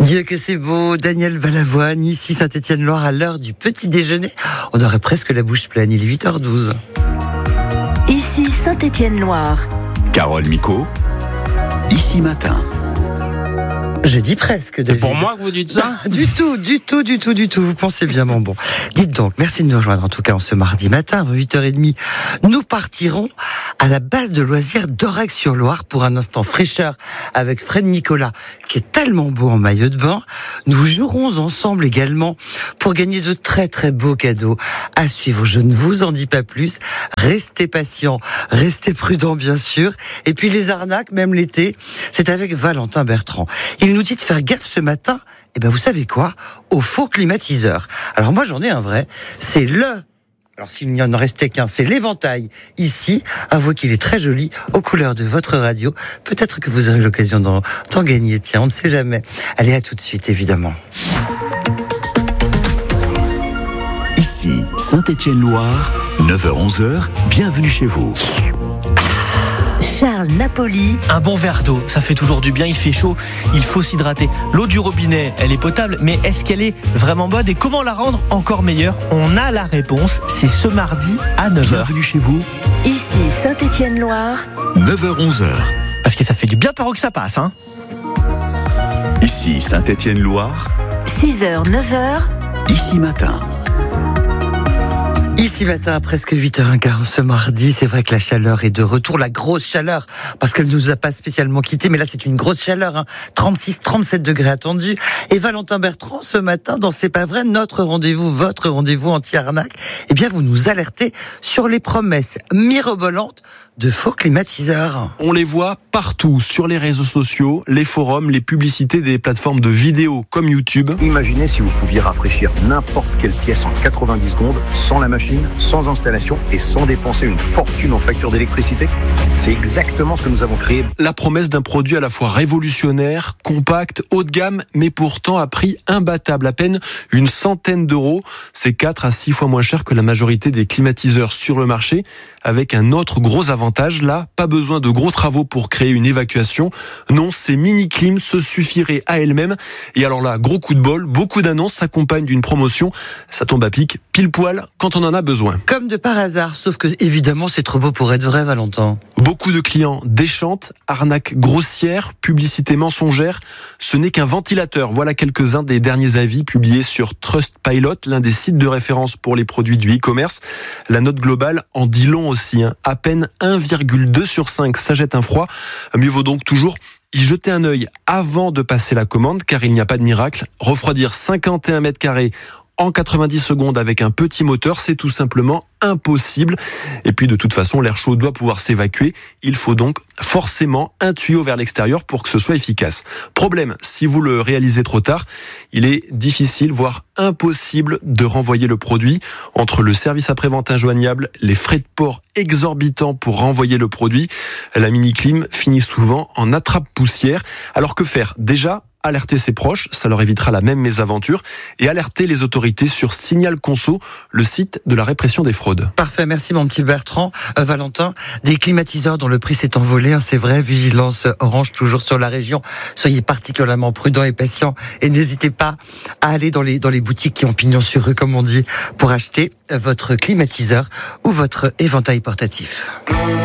Dieu que c'est beau, Daniel Balavoine, ici Saint-Étienne-Loire à l'heure du petit déjeuner. On aurait presque la bouche pleine, il est 8h12. Ici Saint-Étienne-Loire. Carole Micot, ici matin. Je dis presque, David. C'est pour moi que vous dites ça ? Du tout. Vous pensez bien, mon bon. Dites donc, merci de nous rejoindre en tout cas en ce mardi matin, à 8h30. Nous partirons à la base de loisirs d'Aurec-sur-Loire pour un instant fraîcheur avec Fred Nicolas, qui est tellement beau en maillot de bain. Nous jouerons ensemble également pour gagner de très très beaux cadeaux à suivre. Je ne vous en dis pas plus. Restez patients, restez prudents bien sûr. Et puis les arnaques, même l'été, c'est avec Valentin Bertrand. Il nous dit de faire gaffe ce matin, et ben vous savez quoi ? Au faux climatiseur. Alors moi j'en ai un vrai, c'est alors s'il n'y en restait qu'un, c'est l'éventail. Ici, avouez qu'il est très joli, aux couleurs de votre radio. Peut-être que vous aurez l'occasion d'en gagner, tiens, on ne sait jamais. Allez, à tout de suite évidemment. Ici Saint-Étienne-Loire, 9h-11h, bienvenue chez vous. Charles Napoli. Un bon verre d'eau, ça fait toujours du bien, il fait chaud, il faut s'hydrater. L'eau du robinet, elle est potable, mais est-ce qu'elle est vraiment bonne et comment la rendre encore meilleure ? On a la réponse, c'est ce mardi à 9h. Bienvenue chez vous, Ici Saint-Étienne-Loire. 9h-11h. Parce que ça fait du bien par où que ça passe, hein. Ici Saint-Étienne-Loire, 6h, 9h. ici matin. Ici matin, à presque 8h15 ce mardi, c'est vrai que la chaleur est de retour, la grosse chaleur, parce qu'elle ne nous a pas spécialement quittés, mais là c'est une grosse chaleur, hein. 36-37 degrés attendus. Et Valentin Bertrand, ce matin, dans C'est pas vrai, notre rendez-vous, votre rendez-vous anti-arnaque, eh bien vous nous alertez sur les promesses mirobolantes de faux climatiseurs. On les voit partout, sur les réseaux sociaux, les forums, les publicités des plateformes de vidéos comme YouTube. Imaginez si vous pouviez rafraîchir n'importe quelle pièce en 90 secondes, sans la machine, sans installation et sans dépenser une fortune en facture d'électricité. C'est exactement ce que nous avons créé. La promesse d'un produit à la fois révolutionnaire, compact, haut de gamme, mais pourtant à prix imbattable, à peine une centaine d'euros. C'est 4 à 6 fois moins cher que la majorité des climatiseurs sur le marché, avec un autre gros avantage. Là, pas besoin de gros travaux pour créer une évacuation. Non, ces mini-clims se suffiraient à elles-mêmes. Et alors là, gros coup de bol, beaucoup d'annonces s'accompagnent d'une promotion. Ça tombe à pic, pile poil, quand on en a besoin. Comme de par hasard, sauf que évidemment c'est trop beau pour être vrai, Valentin. Beaucoup de clients déchantent, arnaques grossières, publicité mensongère. Ce n'est qu'un ventilateur. Voilà quelques-uns des derniers avis publiés sur Trustpilot, l'un des sites de référence pour les produits du e-commerce. La note globale en dit long aussi, hein. À peine 1,2 sur 5, ça jette un froid. Mieux vaut donc toujours y jeter un œil avant de passer la commande, car il n'y a pas de miracle. Refroidir 51 mètres carrés en 90 secondes avec un petit moteur, c'est tout simplement impossible. Et puis de toute façon, l'air chaud doit pouvoir s'évacuer. Il faut donc forcément un tuyau vers l'extérieur pour que ce soit efficace. Problème, si vous le réalisez trop tard, il est difficile, voire impossible de renvoyer le produit. Entre le service après-vente injoignable, les frais de port exorbitants pour renvoyer le produit, la mini-clim finit souvent en attrape-poussière. Alors que faire ? Déjà, alerter ses proches, ça leur évitera la même mésaventure, et alerter les autorités sur Signal Conso, le site de la répression des fraudes. Parfait, merci mon petit Bertrand. Valentin, des climatiseurs dont le prix s'est envolé, hein, c'est vrai, vigilance orange toujours sur la région. Soyez particulièrement prudents et patients et n'hésitez pas à aller dans les boutiques qui ont pignon sur rue, comme on dit, pour acheter votre climatiseur ou votre éventail portatif.